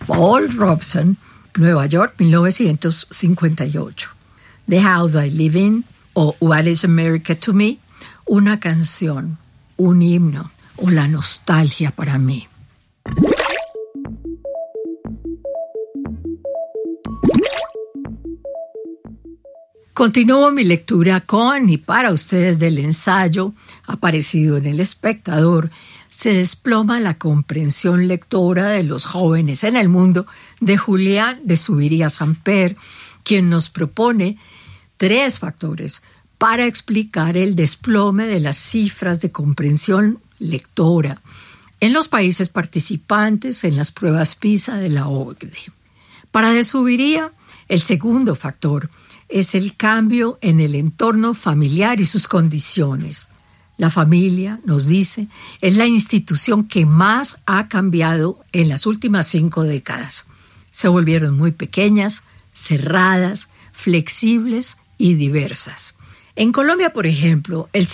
Paul Robeson, Nueva York, 1958. The House I Live In o What is America to Me, una canción, un himno o la nostalgia para mí. Continúo mi lectura con y para ustedes del ensayo aparecido en El Espectador. Se desploma la comprensión lectora de los jóvenes en el mundo de Julián de Zuviría Samper, quien nos propone 3 factores para explicar el desplome de las cifras de comprensión lectora en los países participantes en las pruebas PISA de la OCDE. Para de Zuviría, el segundo factor es el cambio en el entorno familiar y sus condiciones. La familia, nos dice, es la institución que más ha cambiado en las últimas 5 décadas. Se volvieron muy pequeñas, cerradas, flexibles y diversas. En Colombia, por ejemplo, el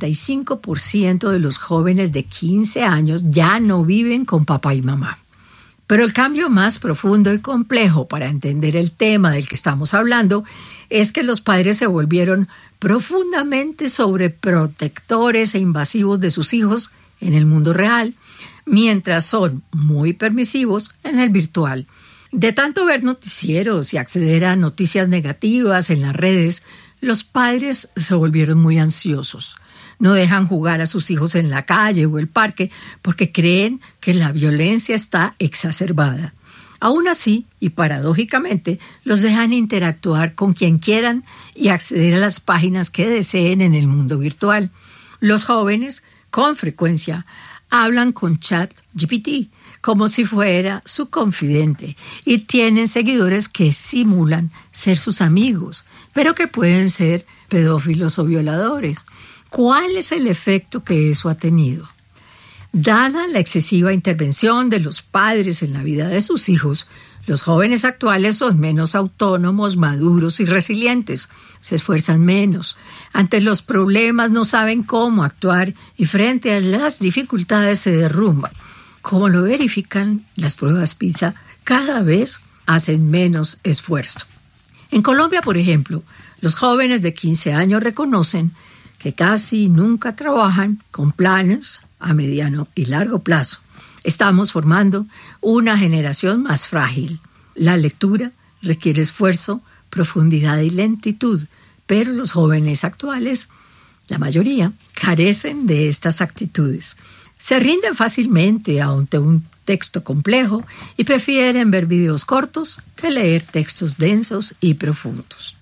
55% de los jóvenes de 15 años ya no viven con papá y mamá. Pero el cambio más profundo y complejo para entender el tema del que estamos hablando es que los padres se volvieron profundamente sobreprotectores e invasivos de sus hijos en el mundo real, mientras son muy permisivos en el virtual. De tanto ver noticieros y acceder a noticias negativas en las redes, los padres se volvieron muy ansiosos. No dejan jugar a sus hijos en la calle o el parque porque creen que la violencia está exacerbada. Aún así, y paradójicamente, los dejan interactuar con quien quieran y acceder a las páginas que deseen en el mundo virtual. Los jóvenes, con frecuencia, hablan con ChatGPT como si fuera su confidente y tienen seguidores que simulan ser sus amigos, pero que pueden ser pedófilos o violadores. ¿Cuál es el efecto que eso ha tenido? Dada la excesiva intervención de los padres en la vida de sus hijos, los jóvenes actuales son menos autónomos, maduros y resilientes. Se esfuerzan menos. Ante los problemas no saben cómo actuar y frente a las dificultades se derrumban. Como lo verifican las pruebas PISA, cada vez hacen menos esfuerzo. En Colombia, por ejemplo, los jóvenes de 15 años reconocen que casi nunca trabajan con planes a mediano y largo plazo. Estamos formando una generación más frágil. La lectura requiere esfuerzo, profundidad y lentitud, pero los jóvenes actuales, la mayoría, carecen de estas actitudes. Se rinden fácilmente ante un texto complejo y prefieren ver videos cortos que leer textos densos y profundos.